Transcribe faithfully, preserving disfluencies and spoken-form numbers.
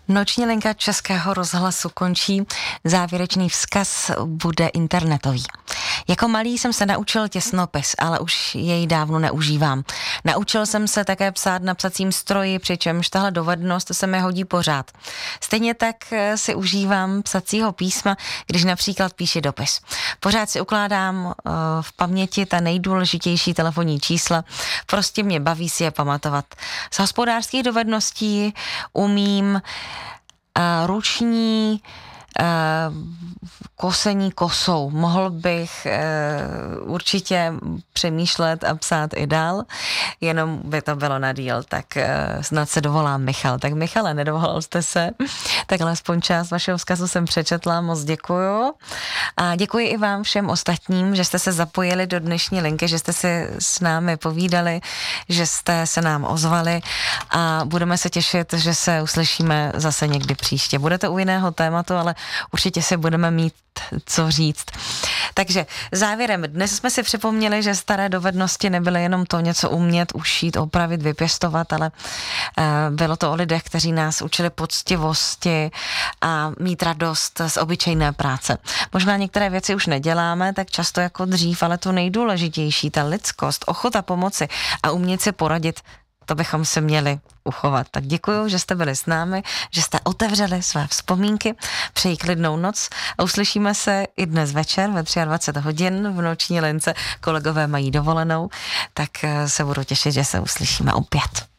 Noční linka Českého rozhlasu končí, závěrečný vzkaz bude internetový. Jako malý jsem se naučil těsnopis, ale už jej dávno neužívám. Naučil jsem se také psát na psacím stroji, přičemž tahle dovednost se mi hodí pořád. Stejně tak si užívám psacího písma, když například píši dopis. Pořád si ukládám v paměti ta nejdůležitější telefonní čísla, prostě mě baví si je pamatovat. Z hospodářských dovedností umím Uh, ruční uh, kosení kosou. Mohl bych uh, určitě přemýšlet a psát i dál, jenom by to bylo na díl, tak uh, snad se dovolám Michal. Tak Michale, nedovolal jste se, tak alespoň část vašeho vzkazu jsem přečetla, moc děkuju. A děkuji i vám všem ostatním, že jste se zapojili do dnešní linky, že jste si s námi povídali, že jste se nám ozvali a budeme se těšit, že se uslyšíme zase někdy příště. Bude to u jiného tématu, ale určitě si budeme mít co říct. Takže závěrem, dnes jsme si připomněli, že staré dovednosti nebyly jenom to něco umět, ušít, opravit, vypěstovat, ale bylo to o lidech, kteří nás učili poctivosti a mít radost z obyčejné práce. Možná některé věci už neděláme tak často jako dřív, ale to nejdůležitější, ta lidskost, ochota pomoci a umět si poradit, to bychom se měli uchovat. Tak děkuju, že jste byli s námi, že jste otevřeli své vzpomínky. Přeji klidnou noc a uslyšíme se i dnes večer ve dvacet tři hodin v noční lince. Kolegové mají dovolenou, tak se budu těšit, že se uslyšíme opět.